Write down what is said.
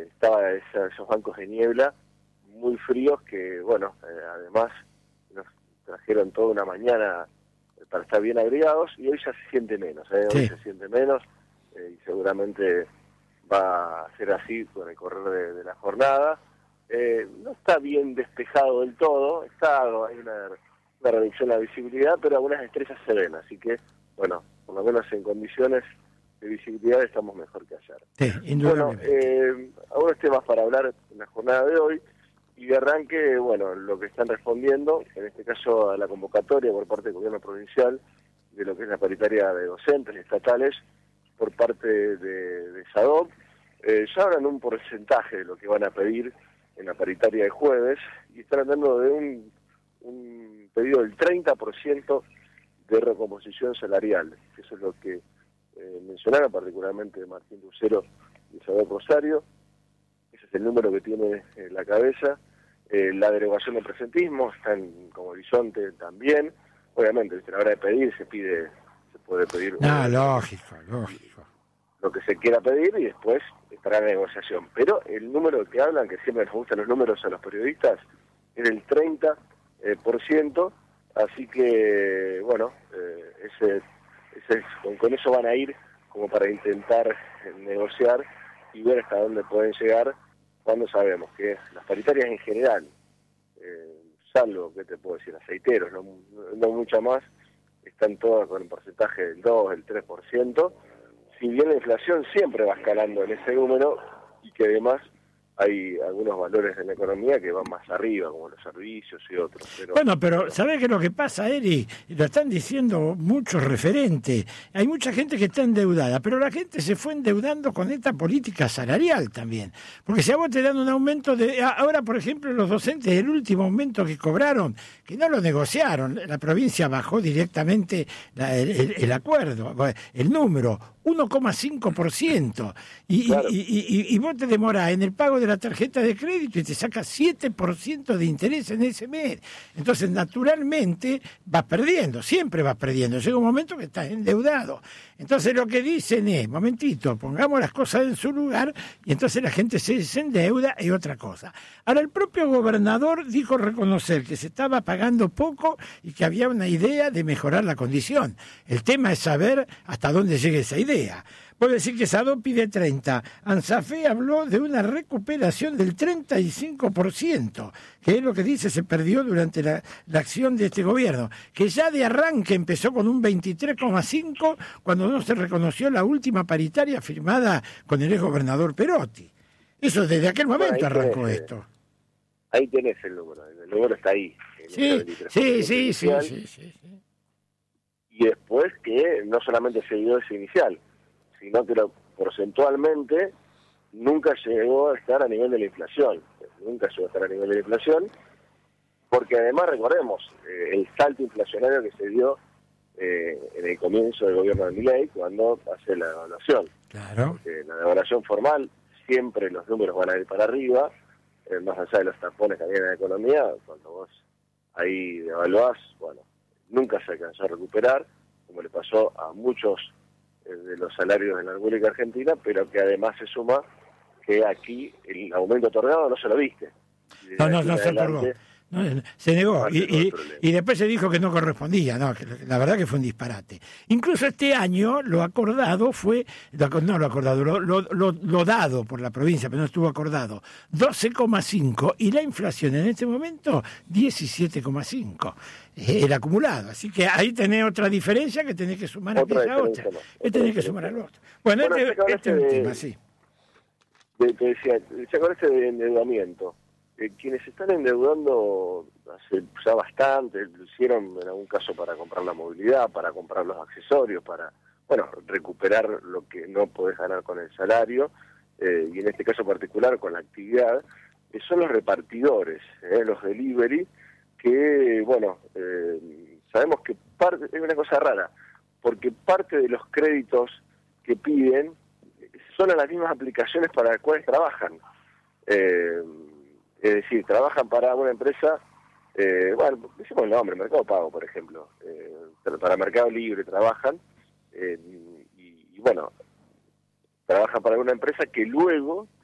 estaba esos bancos de niebla muy fríos que, bueno, además nos trajeron toda una mañana para estar bien abrigados, y hoy ya se siente menos, Sí. hoy se siente menos, y seguramente va a ser así con el correr de la jornada. No está bien despejado del todo, hay una reducción en la visibilidad, pero algunas estrellas se ven, así que, bueno, por lo menos en condiciones de visibilidad estamos mejor que ayer. Sí, indudablemente. Bueno, algunos temas para hablar en la jornada de hoy, y de arranque, bueno, lo que están respondiendo, en este caso a la convocatoria por parte del gobierno provincial, de lo que es la paritaria de docentes estatales, por parte de SADOP, ya hablan un porcentaje de lo que van a pedir en la paritaria de jueves, y están hablando de un pedido del 30% de recomposición salarial. Eso es lo que mencionaron particularmente Martín Lucero y SADOP Rosario. Ese es el número que tiene en la cabeza. La derogación del presentismo está como horizonte también. Obviamente, a la hora de pedir se puede pedir Lógico. lo que se quiera pedir, y después estará la negociación. Pero el número que hablan, que siempre les gustan los números a los periodistas, es del 30%, así que, bueno, con eso van a ir como para intentar negociar y ver hasta dónde pueden llegar, cuando sabemos que las paritarias en general, salvo, ¿qué te puedo decir?, aceiteros, no mucha más, están todas con un porcentaje del 2, del 3%, si bien la inflación siempre va escalando en ese número, y que además hay algunos valores en la economía que van más arriba, como los servicios y otros. Pero ¿sabés qué es lo que pasa, Eri? Lo están diciendo muchos referentes. Hay mucha gente que está endeudada, pero la gente se fue endeudando con esta política salarial también. Porque si a vos te dan un aumento ahora, por ejemplo, los docentes, el último aumento que cobraron, que no lo negociaron, la provincia bajó directamente el acuerdo, el número, 1,5%. Claro. Y vos te demorás en el pago de la tarjeta de crédito y te sacas 7% de interés en ese mes. Entonces, naturalmente, vas perdiendo, siempre vas perdiendo. Llega un momento que estás endeudado. Entonces, lo que dicen es, momentito, pongamos las cosas en su lugar, y entonces la gente se desendeuda y otra cosa. Ahora, el propio gobernador dijo reconocer que se estaba pagando poco y que había una idea de mejorar la condición. El tema es saber hasta dónde llegue esa idea. Puedo decir que SADOP pide 30. ANSAFE habló de una recuperación del 35%, que es lo que dice se perdió durante la acción de este gobierno, que ya de arranque empezó con un 23,5% cuando no se reconoció la última paritaria firmada con el exgobernador Perotti. Eso desde aquel momento arrancó esto. Ahí tenés el número está ahí. Sí. Y después que no solamente se dio ese inicial, sino que porcentualmente nunca llegó a estar a nivel de la inflación. Porque además, recordemos, el salto inflacionario que se dio en el comienzo del gobierno de Milei, cuando hace la evaluación. Claro. Porque la evaluación formal, siempre los números van a ir para arriba, más allá de los tapones que había en la economía, cuando vos ahí evaluás, bueno, nunca se alcanzó a recuperar, como le pasó a muchos de los salarios en la República Argentina, pero que además se suma que aquí el aumento otorgado no se lo viste. No se otorgó. No, se negó y después se dijo que no correspondía. No, que la verdad que fue un disparate. Incluso este año lo acordado fue, lo dado por la provincia, pero no estuvo acordado, 12,5, y la inflación en este momento 17,5, el acumulado. Así que ahí tenés otra diferencia que tenés que sumar a aquella otra. Tenés que sumar al otro. Bueno, este es un tema, sí. Te decía con este de endeudamiento. Quienes se están endeudando hace ya bastante, lo hicieron en algún caso para comprar la movilidad, para comprar los accesorios, para, recuperar lo que no podés ganar con el salario, y en este caso particular con la actividad, son los repartidores, los delivery, que, sabemos que es una cosa rara, porque parte de los créditos que piden son a las mismas aplicaciones para las cuales trabajan. Es decir, trabajan para una empresa, decimos el nombre, Mercado Pago, por ejemplo, para Mercado Libre trabajan, trabajan para una empresa que luego